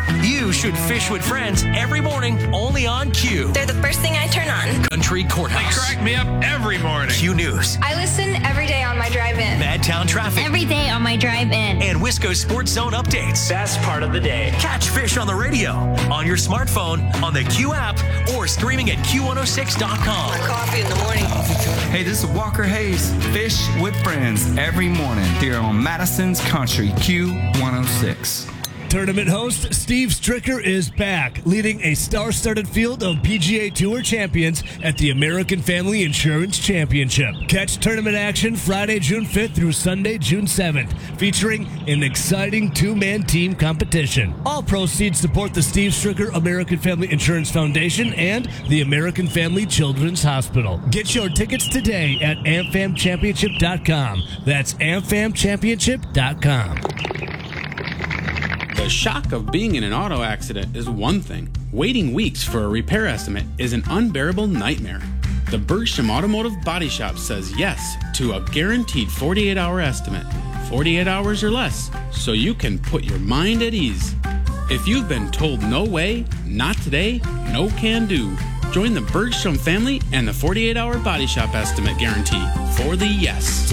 You should fish with friends every morning, only on Q. They're the first thing I turn on. Country Courthouse. They crack me up every morning. Q News. I listen every day on my drive-in. Madtown Traffic. Every day on my drive-in. And Wisco Sports Zone updates. Best part of the day. Catch Fish on the radio, on your smartphone, on the Q app, or streaming at Q106.com. Coffee in the morning. Hey, this is Walker Hayes. Fish with friends every morning here on Madison's Country Q106. Tournament host Steve Stricker is back, leading a star-studded field of PGA Tour champions at the American Family Insurance Championship. Catch tournament action Friday, June 5th through Sunday, June 7th, featuring an exciting two-man team competition. All proceeds support the Steve Stricker American Family Insurance Foundation and the American Family Children's Hospital. Get your tickets today at amfamchampionship.com. That's amfamchampionship.com. The shock of being in an auto accident is one thing. Waiting weeks for a repair estimate is an unbearable nightmare. The Bergstrom Automotive Body Shop says yes to a guaranteed 48-hour estimate, 48 hours or less, so you can put your mind at ease. If you've been told no way, not today, no can do, join the Bergstrom family and the 48-hour Body Shop estimate guarantee for the yes.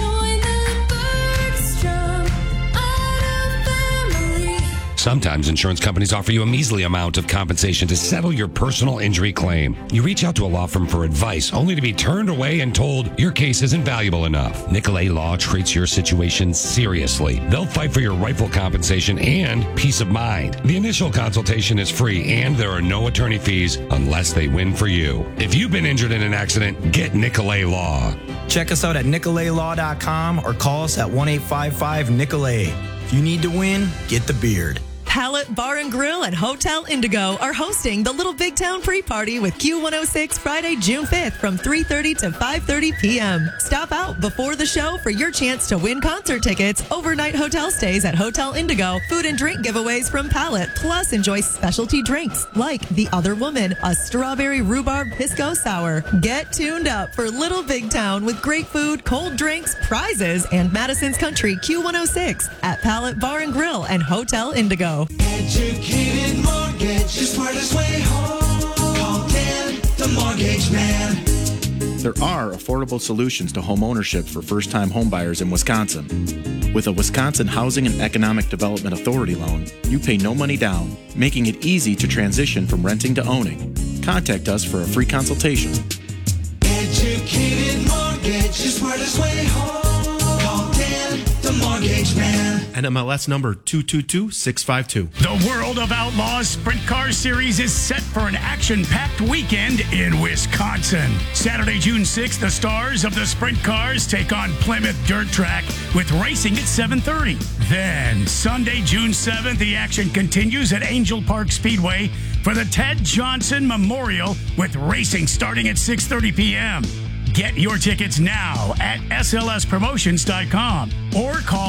Sometimes insurance companies offer you a measly amount of compensation to settle your personal injury claim. You reach out to a law firm for advice, only to be turned away and told your case isn't valuable enough. Nicolay Law treats your situation seriously. They'll fight for your rightful compensation and peace of mind. The initial consultation is free, and there are no attorney fees unless they win for you. If you've been injured in an accident, get Nicolay Law. Check us out at nicolaylaw.com or call us at 1-855-NICOLAY. If you need to win, get the beard. Palette Bar and Grill and Hotel Indigo are hosting the Little Big Town Pre-Party with Q106 Friday, June 5th from 3:30 to 5:30 p.m. Stop out before the show for your chance to win concert tickets, overnight hotel stays at Hotel Indigo, food and drink giveaways from Palette, plus enjoy specialty drinks like The Other Woman, a strawberry rhubarb pisco sour. Get tuned up for Little Big Town with great food, cold drinks, prizes, and Madison's Country Q106 at Palette Bar and Grill and Hotel Indigo. Educated Mortgage, the smartest way home. Call Dan, the Mortgage Man. There are affordable solutions to home ownership for first-time homebuyers in Wisconsin. With a Wisconsin Housing and Economic Development Authority loan, you pay no money down, making it easy to transition from renting to owning. Contact us for a free consultation. Educated Mortgage, the smartest way home. Call Dan, the Mortgage Man. NMLS number 222652. The World of Outlaws Sprint Car Series is set for an action-packed weekend in Wisconsin. Saturday, June 6th, the stars of the sprint cars take on Plymouth Dirt Track with racing at 7:30. Then, Sunday, June 7th, the action continues at Angel Park Speedway for the Ted Johnson Memorial with racing starting at 6:30 p.m. Get your tickets now at slspromotions.com or call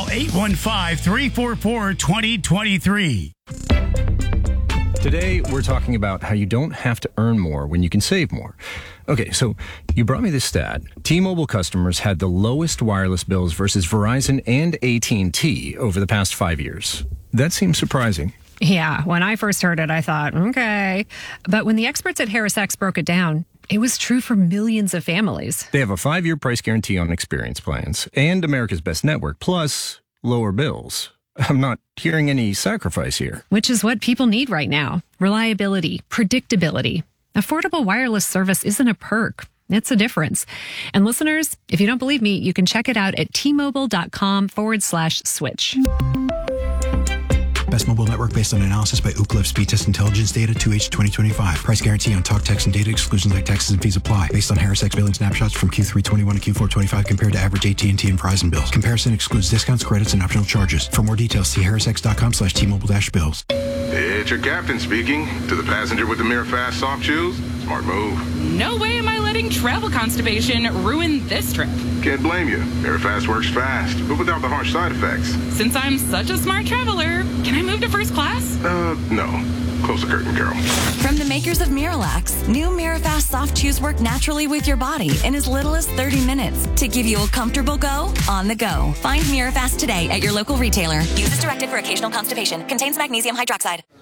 815-344-2023. Today, we're talking about how you don't have to earn more when you can save more. Okay, so you brought me this stat. T-Mobile customers had the lowest wireless bills versus Verizon and AT&T over the past 5 years. That seems surprising. Yeah, when I first heard it, I thought, okay. But when the experts at HarrisX broke it down, it was true for millions of families. They have a 5-year price guarantee on experience plans and America's Best Network, plus lower bills. I'm not hearing any sacrifice here. Which is what people need right now. Reliability, predictability. Affordable wireless service isn't a perk. It's a difference. And listeners, if you don't believe me, you can check it out at tmobile.com/switch. Best mobile network based on analysis by Ookla Speed Test Intelligence Data 2H 2025. Price guarantee on talk, text, and data. Exclusions like taxes and fees apply. Based on HarrisX billing snapshots from Q3 21 to Q4 25 compared to average AT&T and Verizon bills. Comparison excludes discounts, credits, and optional charges. For more details, see harrisx.com/T-Mobile-bills. It's your captain speaking. To the passenger with the MiraFast soft chews, smart move. No way am I letting travel constipation ruin this trip. Can't blame you. MiraFast works fast, but without the harsh side effects. Since I'm such a smart traveler, can I move to first class? No. Close the curtain, Carol. From the makers of Miralax, new MiraFast soft chews work naturally with your body in as little as 30 minutes to give you a comfortable go on the go. Find MiraFast today at your local retailer. Use as directed for occasional constipation. Contains magnesium hydroxide.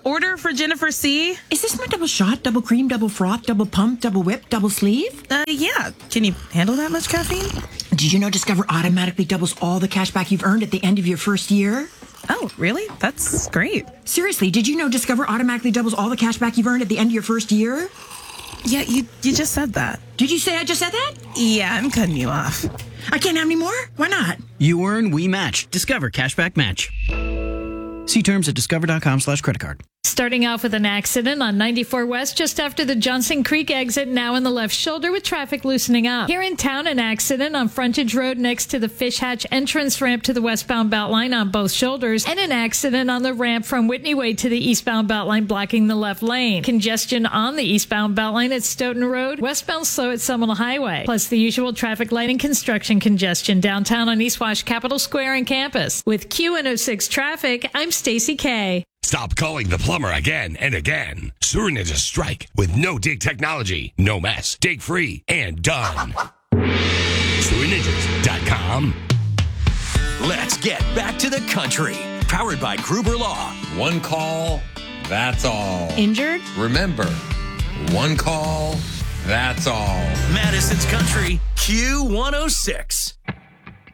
order for Jennifer C. Is this my double shot, double cream, double froth, double pump, double whip, double sleeve? Yeah. Can you handle that much caffeine? Did you know Discover automatically doubles all the cash back you've earned at the end of your first year? Oh, really? That's great. Seriously, did you know Discover automatically doubles all the cash back you've earned at the end of your first year? Yeah, you just said that. Did you say I just said that? Yeah, I'm cutting you off. I can't have any more? Why not? You earn, we match. Discover Cashback Match. See terms at discover.com/creditcard. Starting off with an accident on 94 West just after the Johnson Creek exit, now in the left shoulder with traffic loosening up. Here in town, an accident on Frontage Road next to the Fish Hatch entrance ramp to the westbound Beltline on both shoulders, and an accident on the ramp from Whitney Way to the eastbound Beltline blocking the left lane. Congestion on the eastbound Beltline at Stoughton Road, westbound slow at Seminole Highway, plus the usual traffic light and construction congestion downtown on East Wash Capitol Square and campus. With Q106 traffic, I'm Stacy K. Stop calling the plumber again and again. Sewer Ninja Strike with no dig technology, no mess, dig free, and done. SewerNinjas.com. Let's get back to the country. Powered by Gruber Law. One call, that's all. Injured? Remember, one call, that's all. Madison's Country, Q106.